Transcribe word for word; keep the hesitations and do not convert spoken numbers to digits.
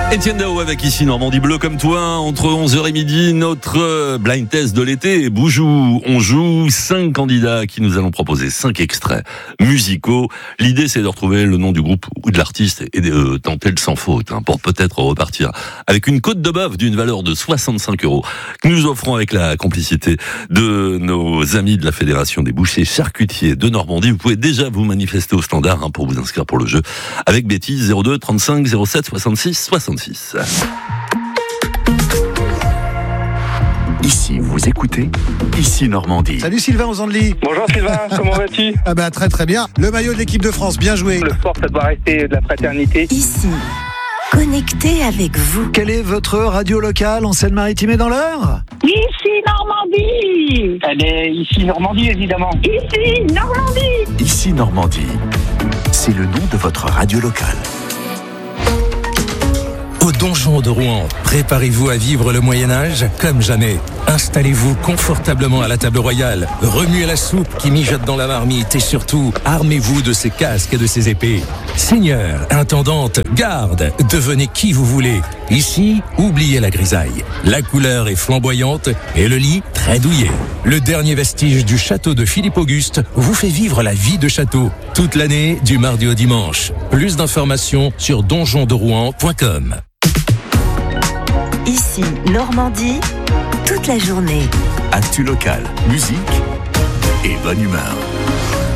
Etienne Dao avec ici Normandie Bleu comme toi, entre onze heures et midi, notre blind test de l'été. Boujou, on joue cinq candidats qui nous allons proposer cinq extraits musicaux. L'idée, c'est de retrouver le nom du groupe ou de l'artiste et de tenter le sans faute, hein, pour peut-être repartir avec une côte de bœuf d'une valeur de soixante-cinq euros que nous offrons avec la complicité de nos amis de la Fédération des bouchers charcutiers de Normandie. Vous pouvez déjà vous manifester au standard, hein, pour vous inscrire pour le jeu avec Betty zéro deux trente-cinq zéro sept soixante-six soixante-six. Ici, vous écoutez Ici Normandie. Salut Sylvain aux Andelys. Bonjour Sylvain, comment vas-tu? Ah bah très très bien. Le maillot de l'équipe de France, bien joué. Le sport, ça doit rester de la fraternité. Ici, connecté avec vous. Quelle est votre radio locale en Seine-Maritime et dans l'Eure? Ici Normandie. Elle est ici Normandie, évidemment. Ici Normandie. Ici Normandie, c'est le nom de votre radio locale. Au Donjon de Rouen, préparez-vous à vivre le Moyen-Âge comme jamais. Installez-vous confortablement à la table royale, remuez la soupe qui mijote dans la marmite et surtout, armez-vous de ces casques et de ces épées. Seigneur, intendante, garde, devenez qui vous voulez. Ici, oubliez la grisaille. La couleur est flamboyante et le lit très douillet. Le dernier vestige du château de Philippe Auguste vous fait vivre la vie de château. Toute l'année, du mardi au dimanche. Plus d'informations sur donjon de rouen point com. Ici, Normandie, toute la journée. Actu local, musique et bonne humeur.